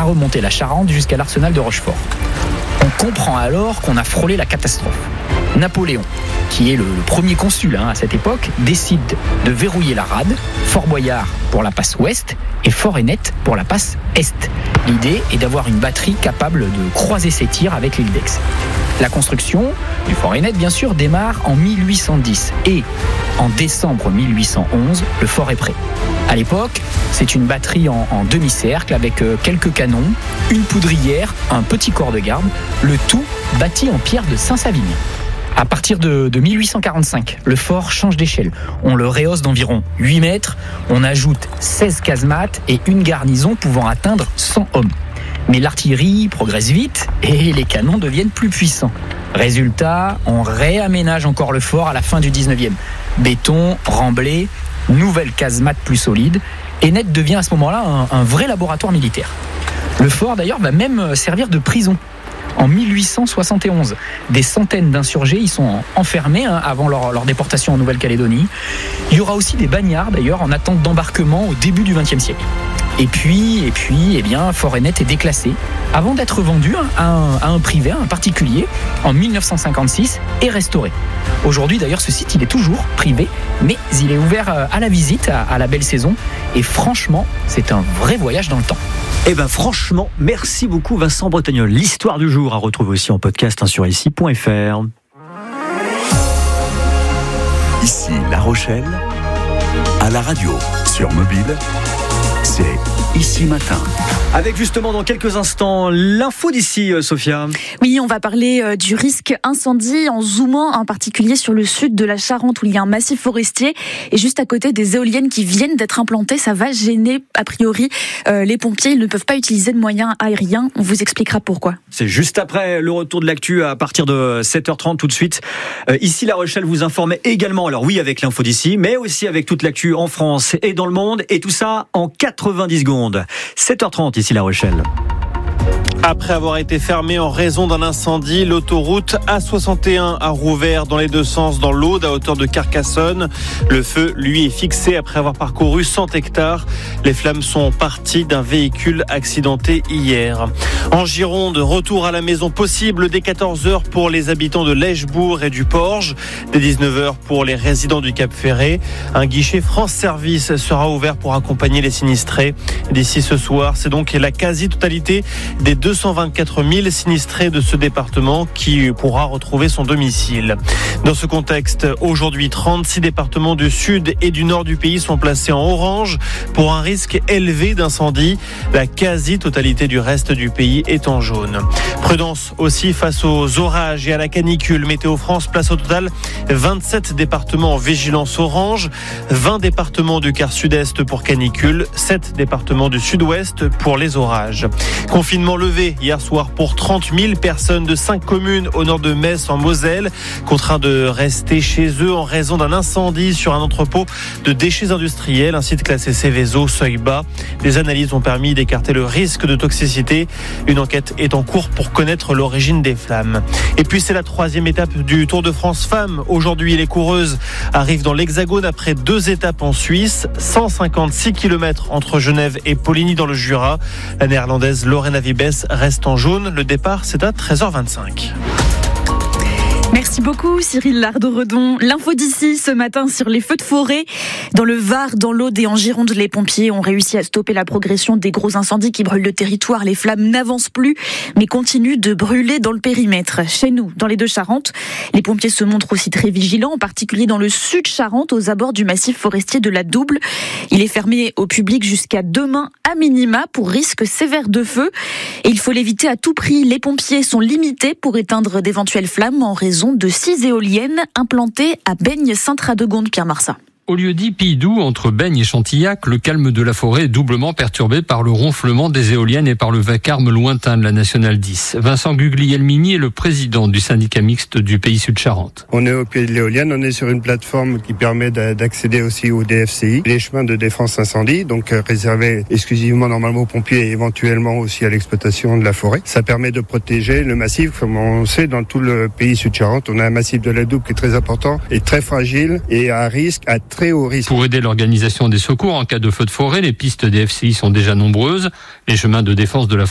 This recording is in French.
à remonter la Charente jusqu'à l'arsenal de Rochefort. On comprend alors qu'on a frôlé la catastrophe. Napoléon, qui est le premier consul à cette époque, décide de verrouiller la rade, Fort Boyard pour la passe ouest et Fort Hainette pour la passe est. L'idée est d'avoir une batterie capable de croiser ses tirs avec l'île d'Aix. La construction du Fort Hainette, bien sûr, démarre en 1810 et en décembre 1811, le fort est prêt. À l'époque, c'est une batterie en demi-cercle avec quelques canons, une poudrière, un petit corps de garde, le tout bâti en pierre de Saint-Savine. À partir de 1845, le fort change d'échelle. On le rehausse d'environ 8 mètres, on ajoute 16 casemates et une garnison pouvant atteindre 100 hommes. Mais l'artillerie progresse vite et les canons deviennent plus puissants. Résultat, on réaménage encore le fort à la fin du 19e. Béton, remblai, nouvelle casemate plus solide. Hainette devient à ce moment-là un vrai laboratoire militaire. Le fort d'ailleurs va même servir de prison. En 1871, des centaines d'insurgés y sont enfermés avant leur déportation en Nouvelle-Calédonie. Il y aura aussi des bagnards d'ailleurs en attente d'embarquement au début du XXe siècle. Et puis, Fort Hainette est déclassé avant d'être vendu à un privé, à un particulier, en 1956 et restauré. Aujourd'hui d'ailleurs ce site il est toujours privé, mais il est ouvert à la visite à la belle saison et franchement c'est un vrai voyage dans le temps. Franchement, merci beaucoup Vincent Bretagnol. L'histoire du jour à retrouver aussi en podcast sur ici.fr. Ici La Rochelle, à la radio, sur mobile, c'est Ici Matin. Avec justement dans quelques instants l'info d'ici, Sophia. Oui, on va parler du risque incendie en zoomant en particulier sur le sud de la Charente où il y a un massif forestier et juste à côté des éoliennes qui viennent d'être implantées. Ça va gêner a priori les pompiers. Ils ne peuvent pas utiliser de moyens aériens. On vous expliquera pourquoi. C'est juste après le retour de l'actu à partir de 7h30 tout de suite. Ici La Rochelle vous informe également, alors oui avec l'info d'ici, mais aussi avec toute l'actu en France et dans le monde et tout ça en 90 secondes. 7h30 ici La Rochelle. Après avoir été fermée en raison d'un incendie, l'autoroute A61 a rouvert dans les deux sens dans l'Aude à hauteur de Carcassonne. Le feu, lui, est fixé après avoir parcouru 100 hectares. Les flammes sont parties d'un véhicule accidenté hier. En Gironde, retour à la maison possible dès 14h pour les habitants de Lèchebourg et du Porge. Dès 19h pour les résidents du Cap-Ferré. Un guichet France Service sera ouvert pour accompagner les sinistrés. D'ici ce soir, c'est donc la quasi-totalité des 224 000 sinistrés de ce département qui pourra retrouver son domicile. Dans ce contexte, aujourd'hui, 36 départements du sud et du nord du pays sont placés en orange pour un risque élevé d'incendie. La quasi-totalité du reste du pays est en jaune. Prudence aussi face aux orages et à la canicule. Météo France place au total 27 départements en vigilance orange, 20 départements du quart sud-est pour canicule, 7 départements du sud-ouest pour les orages. Confinement levé hier soir pour 30 000 personnes de 5 communes au nord de Metz en Moselle, contraints de rester chez eux en raison d'un incendie sur un entrepôt de déchets industriels, un site classé Céveso, seuil bas. Des analyses ont permis d'écarter le risque de toxicité. Une enquête est en cours pour connaître l'origine des flammes. Et puis c'est la 3e étape du Tour de France Femmes. Aujourd'hui, les coureuses arrivent dans l'Hexagone après 2 étapes en Suisse, 156 km entre Genève et Poligny dans le Jura. La néerlandaise Lorena Wiebes reste en jaune. Le départ, c'est à 13h25. Merci beaucoup Cyril Lardon-Redon. L'info d'ici ce matin sur les feux de forêt. Dans le Var, dans l'Aude et en Gironde, les pompiers ont réussi à stopper la progression des gros incendies qui brûlent le territoire. Les flammes n'avancent plus, mais continuent de brûler dans le périmètre. Chez nous, dans les Deux-Charentes, les pompiers se montrent aussi très vigilants, en particulier dans le sud Charente, aux abords du massif forestier de la Double. Il est fermé au public jusqu'à demain à minima pour risque sévère de feu. Et il faut l'éviter à tout prix. Les pompiers sont limités pour éteindre d'éventuelles flammes en raison de 6 éoliennes implantées à Baignes-Sainte-Radegonde, Pierre Marsat. Au lieu-dit Pays-Doux, entre Baignes et Chantillac, le calme de la forêt est doublement perturbé par le ronflement des éoliennes et par le vacarme lointain de la Nationale 10. Vincent Guglielmini est le président du syndicat mixte du Pays Sud-Charente. On est au pied de l'éolienne, on est sur une plateforme qui permet d'accéder aussi au DFCI, les chemins de défense incendie, donc réservés exclusivement normalement aux pompiers et éventuellement aussi à l'exploitation de la forêt. Ça permet de protéger le massif, comme on sait dans tout le Pays Sud-Charente. On a un massif de la Double qui est très important et très fragile et à risque, à très haut risque. Pour aider l'organisation des secours en cas de feu de forêt, les pistes DFCI sont déjà nombreuses. Les chemins de défense de la forêt